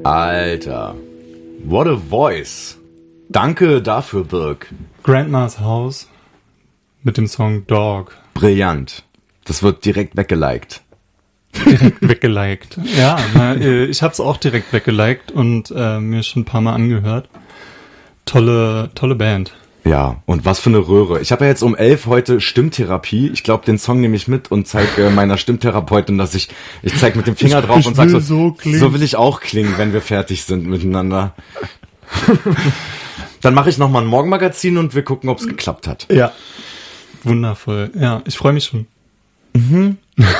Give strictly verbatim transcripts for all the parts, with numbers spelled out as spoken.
Alter, what a voice. Danke dafür, Birk. Grandma's House mit dem Song Dog. Brillant. Das wird direkt weggeliked. Direkt weggeliked. Ja, na, ich hab's auch direkt weggeliked und äh, mir schon ein paar Mal angehört. Tolle, tolle Band. Ja, und was für eine Röhre. Ich habe ja jetzt um elf heute Stimmtherapie. Ich glaube, den Song nehme ich mit und zeige meiner Stimmtherapeutin, dass ich, ich zeige mit dem Finger ich, drauf ich und sage so, so, so will ich auch klingen, wenn wir fertig sind miteinander. Dann mache ich nochmal ein Morgenmagazin und wir gucken, ob es geklappt hat. Ja, wundervoll. Ja, ich freue mich schon. Mhm.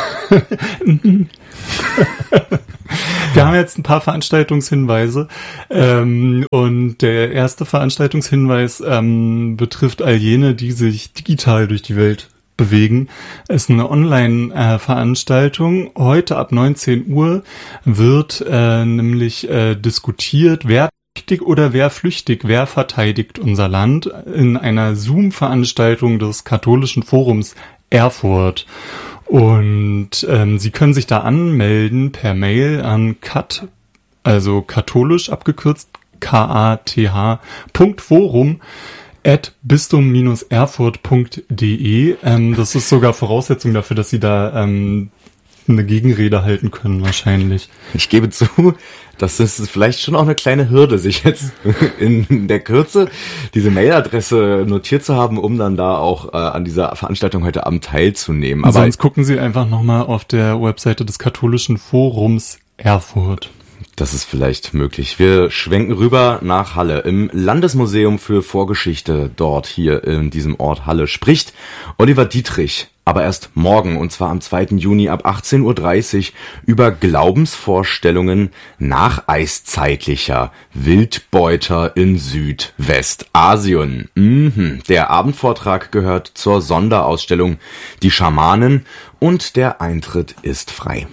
Wir haben jetzt ein paar Veranstaltungshinweise ähm, und der erste Veranstaltungshinweis ähm, betrifft all jene, die sich digital durch die Welt bewegen. Es ist eine Online-Veranstaltung. Äh, Heute ab neunzehn Uhr wird äh, nämlich äh, diskutiert, wer flüchtig oder wer flüchtig, wer verteidigt unser Land in einer Zoom-Veranstaltung des Katholischen Forums Erfurt. Und ähm, Sie können sich da anmelden per Mail an kat, also katholisch abgekürzt, K A T H, Punkt Forum, at bistum erfurt punkt de. Ähm, das ist sogar Voraussetzung dafür, dass Sie da ähm, eine Gegenrede halten können wahrscheinlich. Ich gebe zu, das ist vielleicht schon auch eine kleine Hürde, sich jetzt in der Kürze diese Mailadresse notiert zu haben, um dann da auch äh, an dieser Veranstaltung heute Abend teilzunehmen. Aber sonst gucken Sie einfach nochmal auf der Webseite des Katholischen Forums Erfurt. Das ist vielleicht möglich. Wir schwenken rüber nach Halle. Im Landesmuseum für Vorgeschichte dort hier in diesem Ort Halle spricht Oliver Dietrich, aber erst morgen, und zwar am zweiten Juni ab achtzehn Uhr dreißig, über Glaubensvorstellungen nacheiszeitlicher Wildbeuter in Südwestasien. Mhm. Der Abendvortrag gehört zur Sonderausstellung Die Schamanen und der Eintritt ist frei.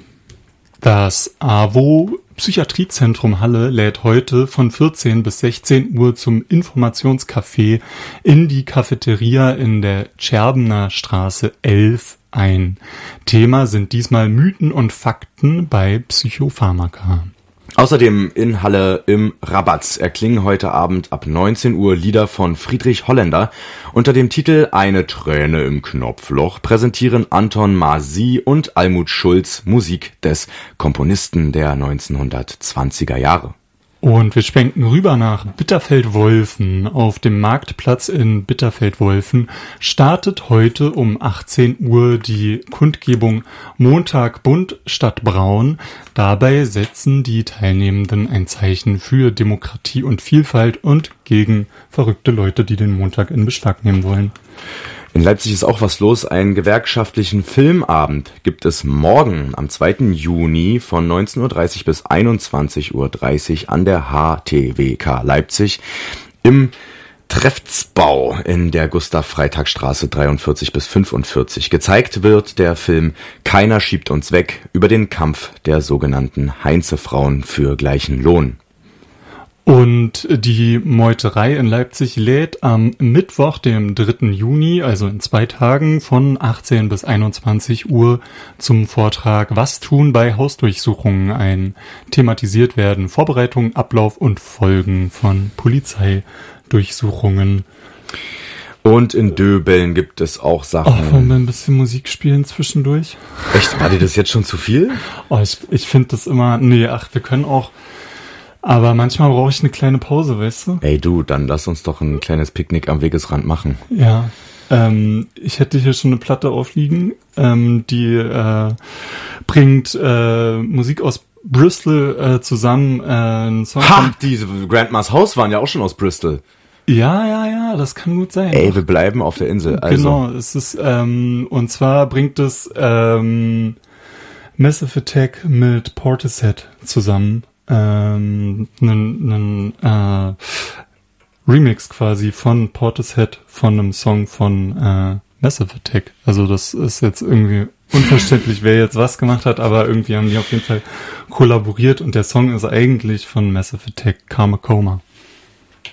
Das A W O Psychiatriezentrum Halle lädt heute von vierzehn bis sechzehn Uhr zum Informationscafé in die Cafeteria in der Scherbener Straße elf ein. Thema sind diesmal Mythen und Fakten bei Psychopharmaka. Außerdem in Halle im Rabatz erklingen heute Abend ab neunzehn Uhr Lieder von Friedrich Holländer. Unter dem Titel Eine Träne im Knopfloch präsentieren Anton Masi und Almut Schulz Musik des Komponisten der neunzehnhundertzwanziger Jahre. Und wir schwenken rüber nach Bitterfeld-Wolfen. Auf dem Marktplatz in Bitterfeld-Wolfen startet heute um achtzehn Uhr die Kundgebung Montag bunt statt braun. Dabei setzen die Teilnehmenden ein Zeichen für Demokratie und Vielfalt und gegen verrückte Leute, die den Montag in Beschlag nehmen wollen. In Leipzig ist auch was los. Einen gewerkschaftlichen Filmabend gibt es morgen am zweiten Juni von neunzehn Uhr dreißig bis einundzwanzig Uhr dreißig an der H T W K Leipzig im Trefftsbau in der Gustav-Freitag-Straße dreiundvierzig bis fünfundvierzig. Gezeigt wird der Film Keiner schiebt uns weg über den Kampf der sogenannten Heinze-Frauen für gleichen Lohn. Und die Meuterei in Leipzig lädt am Mittwoch, dem dritten Juni, also in zwei Tagen, von achtzehn bis einundzwanzig Uhr zum Vortrag Was tun bei Hausdurchsuchungen ein. Thematisiert werden Vorbereitung, Ablauf und Folgen von Polizeidurchsuchungen. Und in Döbeln gibt es auch Sachen... Oh, wollen wir ein bisschen Musik spielen zwischendurch? Echt? War dir das jetzt schon zu viel? Oh, ich, ich finde das immer... Nee, ach, wir können auch... Aber manchmal brauche ich eine kleine Pause, weißt du? Ey du, dann lass uns doch ein kleines Picknick am Wegesrand machen. Ja, ähm, ich hätte hier schon eine Platte aufliegen, ähm, die äh, bringt äh, Musik aus Bristol äh, zusammen. Äh, einen Song ha, von diese Grandma's House waren ja auch schon aus Bristol. Ja, ja, ja, das kann gut sein. Ey, wir bleiben auf der Insel. Also. Genau, es ist, ähm, und zwar bringt es ähm, Massive Attack mit Portishead zusammen. Ähm, einen, einen äh, Remix quasi von Portishead von einem Song von äh, Massive Attack. Also das ist jetzt irgendwie unverständlich, wer jetzt was gemacht hat, aber irgendwie haben die auf jeden Fall kollaboriert und der Song ist eigentlich von Massive Attack, Karma Coma.